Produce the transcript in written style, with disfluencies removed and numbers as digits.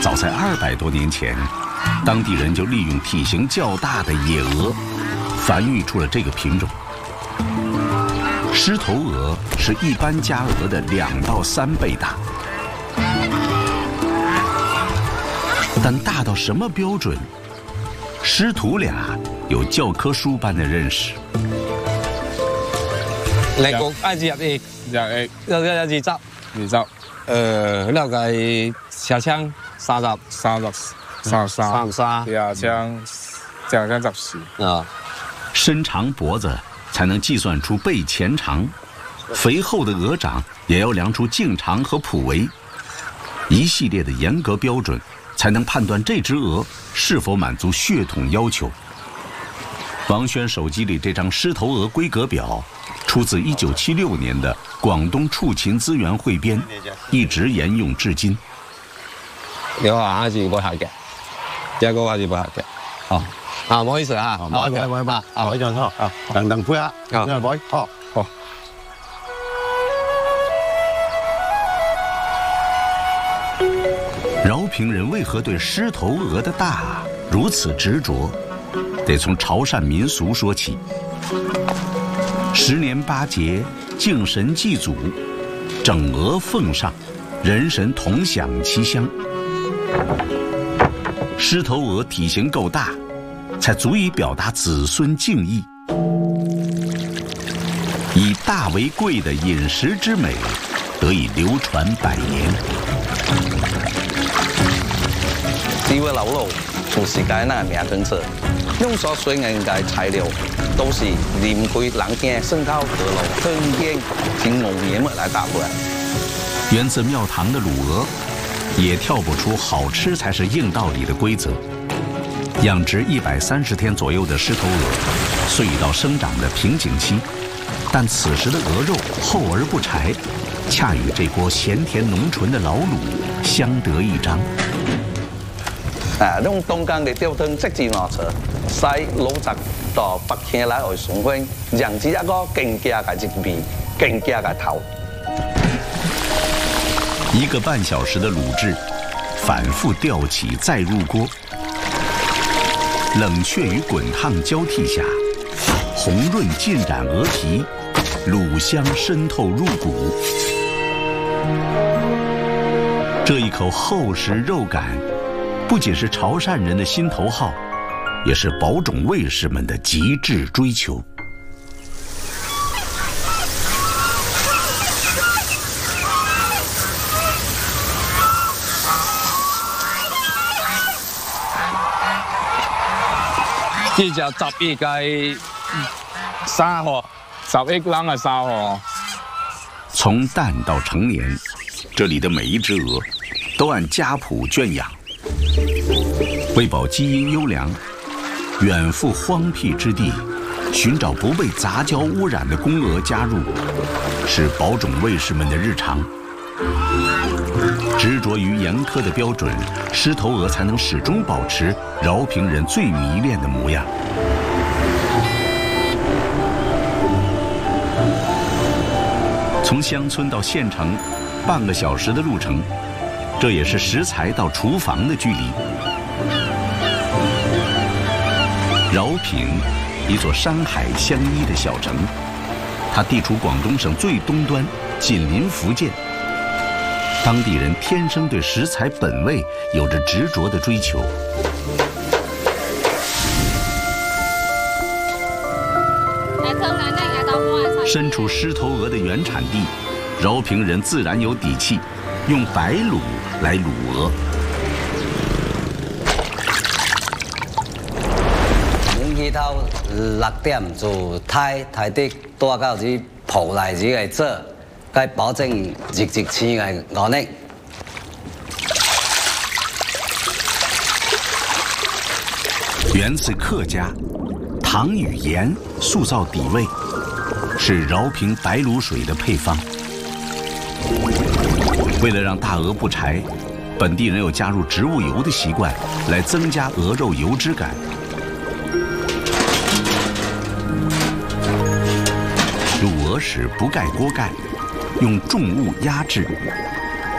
早在200多年前，当地人就利用体型较大的野鹅，繁育出了这个品种。狮头鹅是一般家鹅的2到3倍大，但大到什么标准？师徒俩有教科书般的认识。 你個愛字入翼，有字執，了解小槍30，啊， 伸长脖子才能计算出背前长，肥厚的鹅掌也要量出颈长和蹼围，一系列的严格标准才能判断这只鹅是否满足血统要求。王轩手机里这张狮头鹅规格表出自1976年的广东畜禽资源汇编，一直沿用至今。 你話下次冇客嘅，第一個下次冇客嘅。哦，啊，唔好意思啊， 唔好意思，啊，等會啊，唔好，好。 饶平人为何对狮头鹅的大如此执着？得从潮汕民俗说起。10年8节，敬神祭祖，整鹅奉上，人神同享其香。狮头鹅体型够大，才足以表达子孙敬意。以大为贵的饮食之美，得以流传100年。 这位老路从世界那名根者，用所水银的材料都是连配冷天生烤河路春天经农业们来打回来。 源自庙堂的卤鹅，也跳不出好吃才是硬道理的规则。养殖130天左右的狮头鹅，虽已到生长的瓶颈期，但此时的鹅肉厚而不柴，恰与这锅咸甜浓醇的老卤相得益彰。 用东江的吊灯直接拿出，使老宅到北京来外送婚，养殖一个更加的精味，更加的头。 1个半小时的卤制，反复吊起再入锅，冷却与滚烫交替下，红润浸染鹅皮，卤香渗透入骨。这一口厚实肉感，不仅是潮汕人的心头好，也是保种卫士们的极致追求。 呢就10億嘅3號，10億冷嘅3號。 從蛋到成年，这里的每一只鹅都按家谱圈养。为保基因优良，远赴荒僻之地，寻找不被杂交污染的公鹅加入，是保种卫士们的日常。执着于严苛的标准，狮头鹅才能始终保持饶平人最迷恋的模样。从乡村到县城，半个小时的路程，这也是食材到厨房的距离。饶平，一座山海相依的小城，它地处广东省最东端，紧邻福建。当地人天生对食材本味有着执着的追求。身处狮头鹅的原产地，饶平人自然有底气，用白卤来卤鹅。 日頭6點就太的多到只蒲嚟只嚟做，該保證日期嘅安寧。 源自客家，糖与盐塑造底味，是饶平白卤水的配方。为了让大鹅不柴，本地人有加入植物油的习惯，来增加鹅肉油脂感。卤鹅时不盖锅盖，用重物压制，